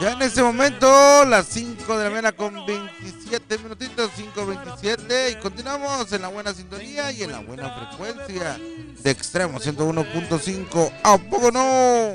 Ya en este momento, las 5 de la mañana con 27 minutitos, 5:27, y continuamos en la buena sintonía y en la buena frecuencia de Extremo 101.5. ¿A poco no?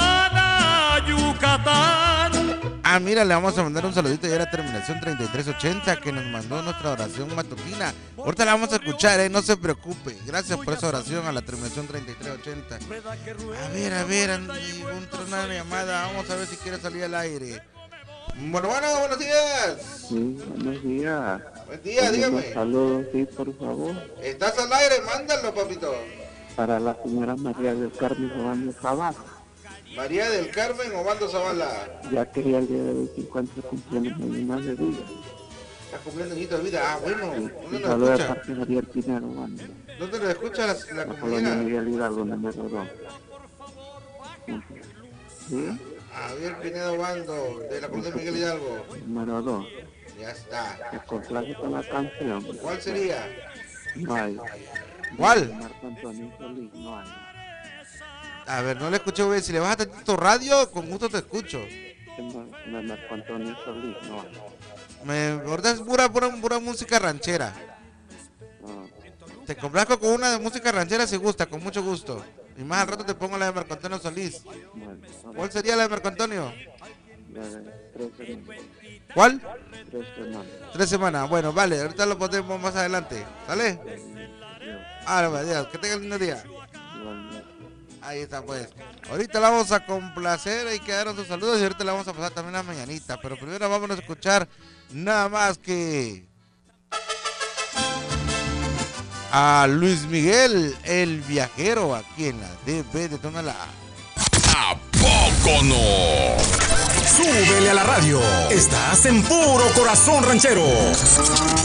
Ah, mira, le vamos a mandar un saludito ya a la terminación 3380 que nos mandó nuestra oración matutina. Ahorita la vamos a escuchar, no se preocupe. Gracias por esa oración a la terminación 3380. A ver, Andy, una llamada. Vamos a ver si quiere salir al aire. Bueno, buenos días. Sí, buenos días. Buen día, dígame. Saludos, sí, por favor. ¿Estás al aire? Mándalo, papito. Para la señora María del Carmen Obando Zavala. María del Carmen Obando Zavala. Ya que ella el día de hoy se encuentra cumpliendo más de vida. Está cumpliendo añitos de vida. Ah, bueno. ¿Dónde lo Saludos de escucha? parte de Javier Pinero Obando. ¿Dónde lo escucha la Colonia comunidad? Miguel Hidalgo, número 2. ¿Sí? Javier Pinedo Obando, de la comunidad Miguel Hidalgo. Número 2. Ya está. Me complace con la canción. ¿Cuál sería? No hay. ¿Cuál? Marco Antonio Solís, no hay. A ver, no le escuché, güey. Si le vas a tener tu radio, con gusto te escucho. De Marco Antonio Solís, no hay. Ahorita es pura música ranchera. Te complazco con una de música ranchera si gusta, con mucho gusto. Y más al rato te pongo la de Marco Antonio Solís. Bueno, ¿Cuál sería la de Marco Antonio? la de 3 semanas. ¿Cuál? 3 semanas. 3 semanas. Bueno, vale, ahorita lo ponemos más adelante. ¿Sale? Adiós. Que tenga un lindo día. Ahí está, pues. Ahorita la vamos a complacer, hay que dar sus saludos y ahorita la vamos a pasar también a la mañanita. Pero primero vamos a escuchar nada más que a Luis Miguel, el viajero, aquí en la DB de Tonalá. ¿A poco no? Súbele a la radio. Estás en puro corazón ranchero.